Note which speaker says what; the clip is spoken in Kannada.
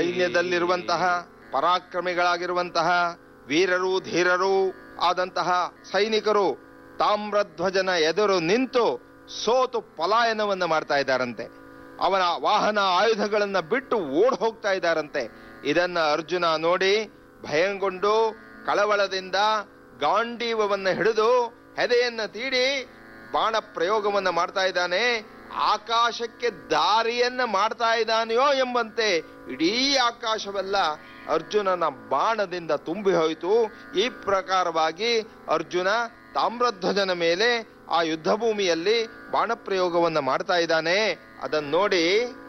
Speaker 1: ಸೈನ್ಯದಲ್ಲಿರುವಂತಹ ಪರಾಕ್ರಮಿಗಳಾಗಿರುವಂತಹ ವೀರರು ಧೀರರು ಆದಂತಹ ಸೈನಿಕರು ತಾಮ್ರಧ್ವಜನ ಎದುರು ನಿಂತು ಸೋತು ಪಲಾಯನವನ್ನ ಮಾಡ್ತಾ ಇದ್ದಾರಂತೆ. ಅವನ ವಾಹನ ಆಯುಧಗಳನ್ನ ಬಿಟ್ಟು ಓಡ್ ಹೋಗ್ತಾ ಇದ್ದಾರಂತೆ. ಇದನ್ನ ಅರ್ಜುನ ನೋಡಿ ಭಯಗೊಂಡು ಕಳವಳದಿಂದ ಗಾಂಡೀವವನ್ನ ಹಿಡಿದು ಹೆದೆಯನ್ನ ತೀಡಿ ಬಾಣ ಪ್ರಯೋಗವನ್ನ ಮಾಡ್ತಾ ಇದ್ದಾನೆ. ಆಕಾಶಕ್ಕೆ ದಾರಿಯನ್ನ ಮಾಡ್ತಾ ಇದ್ದಾನೆಯೋ ಎಂಬಂತೆ ಇಡೀ ಆಕಾಶವೆಲ್ಲ ಅರ್ಜುನನ ಬಾಣದಿಂದ ತುಂಬಿ ಹೋಯಿತು. ಈ ಪ್ರಕಾರವಾಗಿ ಅರ್ಜುನ ತಾಮ್ರಧ್ವಜನ ಮೇಲೆ ಆ ಯುದ್ಧ ಭೂಮಿಯಲ್ಲಿ ಬಾಣ ಪ್ರಯೋಗವನ್ನ ಮಾಡ್ತಾ ಇದ್ದಾನೆ. ಅದನ್ನ ನೋಡಿ